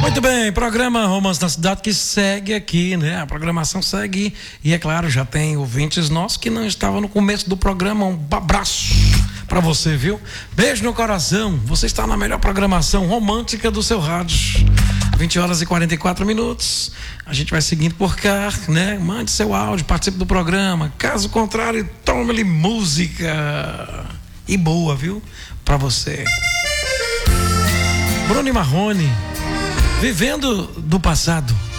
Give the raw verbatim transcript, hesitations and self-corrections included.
Muito bem, programa Romance na Cidade que segue aqui, né? A programação segue e, é claro, já tem ouvintes nossos que não estavam no começo do programa. Um abraço pra você, viu? Beijo no coração. Você está na melhor programação romântica do seu rádio. vinte horas e quarenta e quatro minutos. A gente vai seguindo por cá, né? Mande seu áudio, participe do programa. Caso contrário, tome-lhe música. E boa, viu? Pra você. Bruno e Marrone, vivendo do passado.